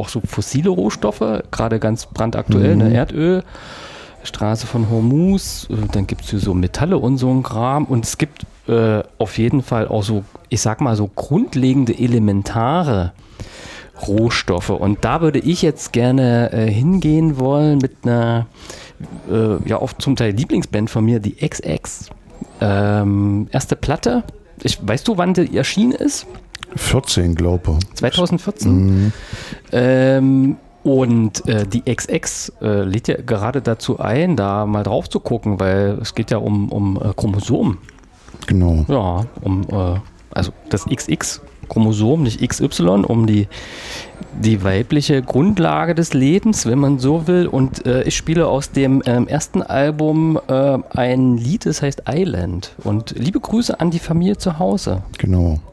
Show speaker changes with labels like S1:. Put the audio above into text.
S1: auch so fossile Rohstoffe, gerade ganz brandaktuell, ne, Erdöl, Straße von Hormuz, dann gibt es hier so Metalle und so ein Kram und es gibt auf jeden Fall auch so, ich sag mal so grundlegende, elementare Rohstoffe und da würde ich jetzt gerne hingehen wollen mit einer, ja auch zum Teil Lieblingsband von mir, die XX. Erste Platte, weißt du, wann die erschienen ist?
S2: 14, glaube ich.
S1: 2014. Und die XX lädt ja gerade dazu ein, da mal drauf zu gucken, weil es geht ja um Chromosomen.
S2: Genau.
S1: Ja, also das XX-Chromosom, nicht XY, um die weibliche Grundlage des Lebens, wenn man so will. Und ich spiele aus dem ersten Album ein Lied, das heißt Island. Und liebe Grüße an die Familie zu Hause.
S2: Genau.